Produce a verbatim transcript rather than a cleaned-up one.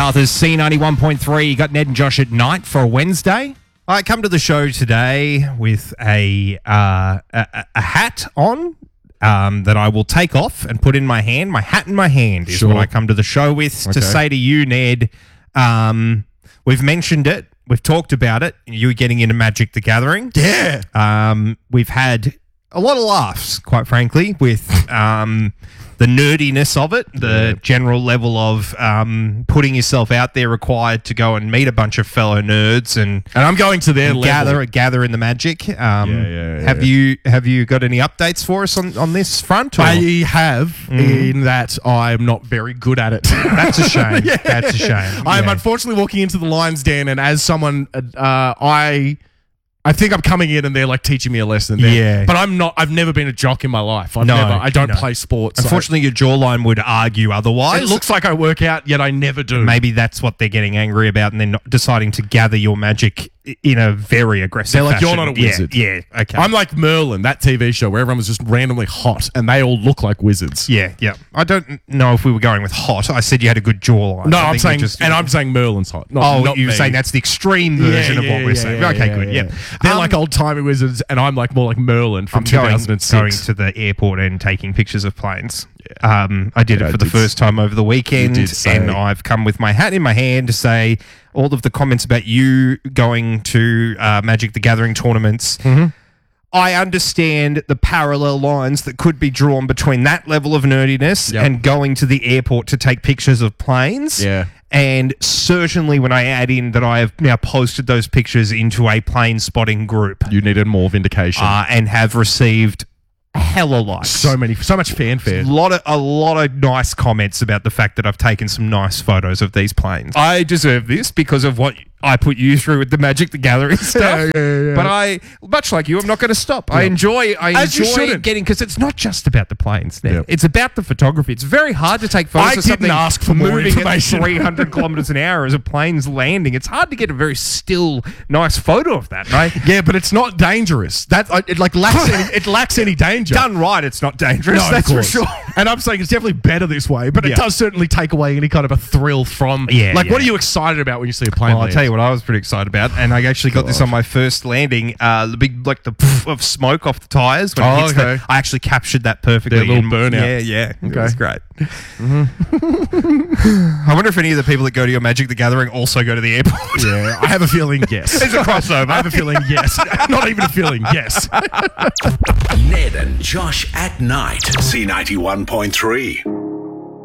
Macarthur's C ninety-one point three. You got Ned and Josh at night for a Wednesday. I come to the show today with a uh, a, a hat on um, that I will take off and put in my hand. My hat in my hand is Sure. what I come to the show with Okay. to say to you, Ned. Um, we've mentioned it. We've talked about it. You getting into Magic the Gathering. Yeah. Um, we've had a lot of laughs, quite frankly, with um, the nerdiness of it, the Yeah. general level of um, putting yourself out there required to go and meet a bunch of fellow nerds and, And I'm going to their and level. gather gather in the magic. Um, Yeah, yeah, yeah. Have you have you got any updates for us on, on this front? Or? I have, in that I'm not very good at it. That's a shame. That's a shame. I'm Yeah. unfortunately walking into the Lions Den, and as someone, uh, I, I think I'm coming in and they're like teaching me a lesson. There. Yeah. But I'm not. I've never been a jock in my life. I've No, never. I don't no. play sports. so- Unfortunately, your jawline would argue otherwise. it looks like I work out, yet I never do. Maybe that's what they're getting angry about, and they're not deciding to gather your magic i- in a very aggressive They're like, fashion. "You're not a Yeah, wizard." Yeah, okay. I'm like Merlin, that T V show where everyone was just randomly hot and they all look like wizards. yeah, yeah. I don't know if we were going with hot. I said you had a good jawline. No, I I'm think saying, you just, and I'm saying Merlin's hot. Not, Oh, not you were me. saying that's the extreme Yeah, version of yeah, what we're yeah, saying. yeah, okay, yeah, good. yeah. Yeah, They're Um, like old timey wizards, and I'm like more like Merlin from I'm going, 2006. going to the airport and taking pictures of planes. Um, I did Yeah, it I for the did first time over the weekend, You did say. and I've come with my hat in my hand to say all of the comments about you going to uh, Magic the Gathering tournaments. Mm-hmm. I understand the parallel lines that could be drawn between that level of nerdiness Yep. and going to the airport to take pictures of planes. Yeah. And certainly when I add in that I have now posted those pictures into a plane spotting group You needed more vindication. uh, and have received hella likes. so many, so much fanfare. a lot of a lot of nice comments about the fact that I've taken some nice photos of these planes. I deserve this because of what I put you through with the Magic the Gathering stuff. Yeah, yeah, yeah. But I, much like you, I'm not going to stop. I Yeah. enjoy. I As you enjoy shouldn't. getting because it's not just about the planes. Now. Yeah. It's about the photography. It's very hard to take photos I of didn't something ask for more moving information. at three hundred kilometers an hour as a plane's landing. It's hard to get a very still, nice photo of that, right? Yeah, but it's not dangerous. That I- it like lacks any, it lacks any danger. Done right, it's not dangerous. No, of that's for course. sure. And I'm saying it's definitely better this way, but Yeah. it does certainly take away any kind of a thrill from. Yeah, Like, what yeah. are you excited about when you see a plane? Well, I'll land? tell you what I was pretty excited about, and I actually got this on my first landing. Uh, the big, like the poof of smoke off the tires. When it Oh, hits the- okay. I actually captured that perfectly. Their little in- burnout. Yeah, yeah. It Okay. was great. I wonder if any of the people that go to your Magic the Gathering also go to the airport. Yeah, I have a feeling yes. There's a crossover. I have a feeling yes. Not even a feeling, yes. Ned and Josh at night. C ninety-one point three.